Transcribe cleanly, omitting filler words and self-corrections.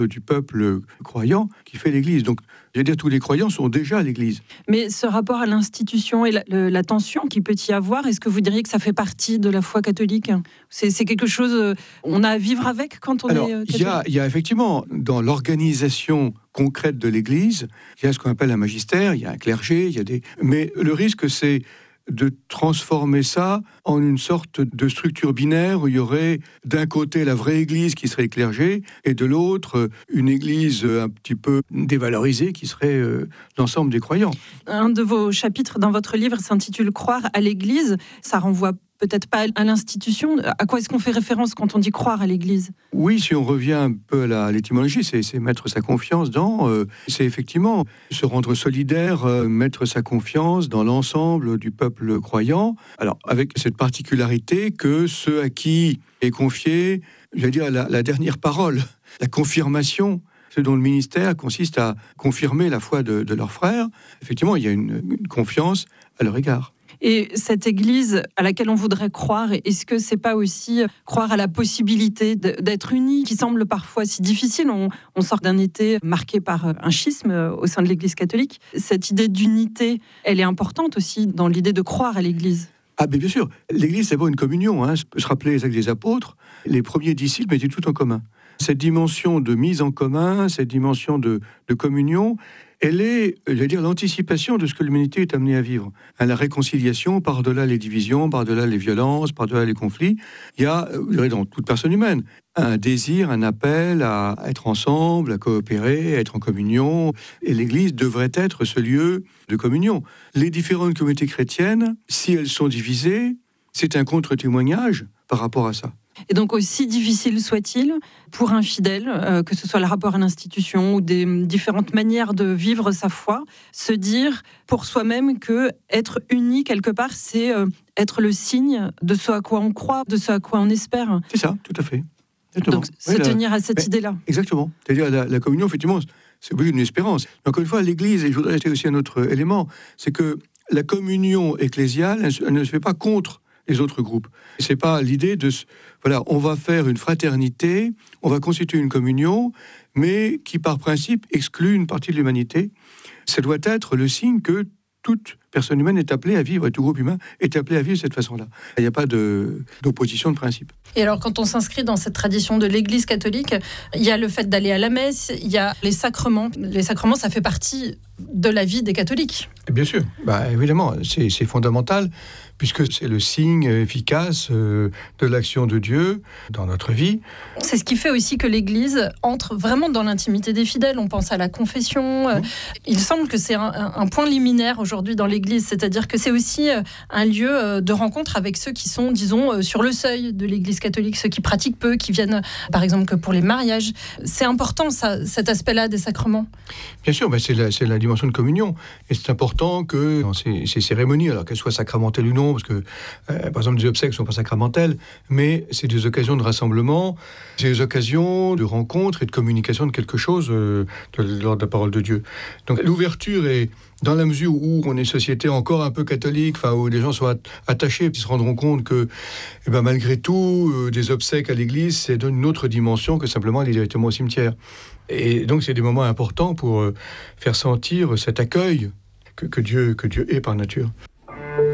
du peuple croyant qui fait l'Église. Donc, je veux dire, tous les croyants sont déjà à l'Église. Mais ce rapport à l'institution et la tension qu'il peut y avoir, est-ce que vous diriez que ça fait partie de la foi catholique ? C'est quelque chose on a à vivre avec quand on est catholique ? Il y a effectivement, dans l'organisation concrète de l'Église, il y a ce qu'on appelle un magistère, il y a un clergé, mais le risque, c'est de transformer ça en une sorte de structure binaire où il y aurait d'un côté la vraie église qui serait le clergé et de l'autre une église un petit peu dévalorisée qui serait l'ensemble des croyants. Un de vos chapitres dans votre livre s'intitule « Croire à l'église ». Ça renvoie peut-être pas à l'institution. À quoi est-ce qu'on fait référence quand on dit croire à l'Église ? Oui, si on revient un peu à l'étymologie, c'est mettre sa confiance dans... c'est effectivement se rendre solidaire, mettre sa confiance dans l'ensemble du peuple croyant. Alors, avec cette particularité que ceux à qui est confiée, j'allais dire, la dernière parole, la confirmation, ce dont le ministère consiste à confirmer la foi de leurs frères, effectivement, il y a une confiance à leur égard. Et cette Église à laquelle on voudrait croire, est-ce que c'est pas aussi croire à la possibilité d'être unis, qui semble parfois si difficile ? On sort d'un été marqué par un schisme au sein de l'Église catholique. Cette idée d'unité, elle est importante aussi dans l'idée de croire à l'Église. Ah, mais bien sûr, l'Église, c'est pas une communion. On peut se rappeler les actes des apôtres. Les premiers disciples mettaient tout en commun. Cette dimension de mise en commun, cette dimension de communion, elle est, j'allais dire, l'anticipation de ce que l'humanité est amenée à vivre. La réconciliation, par-delà les divisions, par-delà les violences, par-delà les conflits. Il y a, dans toute personne humaine, un désir, un appel à être ensemble, à coopérer, à être en communion. Et l'Église devrait être ce lieu de communion. Les différentes communautés chrétiennes, si elles sont divisées, c'est un contre-témoignage par rapport à ça. Et donc, aussi difficile soit-il pour un fidèle, que ce soit le rapport à l'institution ou des différentes manières de vivre sa foi, se dire pour soi-même que être uni quelque part, c'est être le signe de ce à quoi on croit, de ce à quoi on espère. C'est ça, tout à fait. Exactement. Donc, se tenir à cette idée-là. Exactement. C'est-à-dire la communion, effectivement, c'est une espérance. Mais encore une fois, l'Église, et je voudrais ajouter aussi un autre élément, c'est que la communion ecclésiale, elle ne se fait pas contre les autres groupes. C'est pas l'idée de... Voilà, on va faire une fraternité, on va constituer une communion, mais qui, par principe, exclut une partie de l'humanité. Ça doit être le signe que toute personne humaine est appelée à vivre, et tout groupe humain est appelé à vivre de cette façon-là. Il n'y a pas d'opposition de principe. Et alors, quand on s'inscrit dans cette tradition de l'Église catholique, il y a le fait d'aller à la messe, il y a les sacrements. Les sacrements, ça fait partie de la vie des catholiques. Bien sûr, évidemment, c'est fondamental, puisque c'est le signe efficace de l'action de Dieu dans notre vie. C'est ce qui fait aussi que l'Église entre vraiment dans l'intimité des fidèles. On pense à la confession. Il semble que c'est un point liminaire aujourd'hui dans l'Église, c'est-à-dire que c'est aussi un lieu de rencontre avec ceux qui sont, disons, sur le seuil de l'Église catholique, ceux qui pratiquent peu, qui viennent, par exemple, que pour les mariages. C'est important, ça, cet aspect-là des sacrements. Bien sûr, c'est la dimension de communion. Et c'est important que dans ces cérémonies, alors qu'elles soient sacramentelles ou non, parce que, par exemple, les obsèques ne sont pas sacramentelles, mais c'est des occasions de rassemblement, c'est des occasions de rencontre et de communication de quelque chose de l'ordre de la parole de Dieu. Donc l'ouverture est dans la mesure où on est une société encore un peu catholique, où les gens sont attachés, ils se rendront compte que, malgré tout, des obsèques à l'église, c'est donne une autre dimension que simplement aller directement au cimetière. Et donc, c'est des moments importants pour faire sentir cet accueil que Dieu est par nature.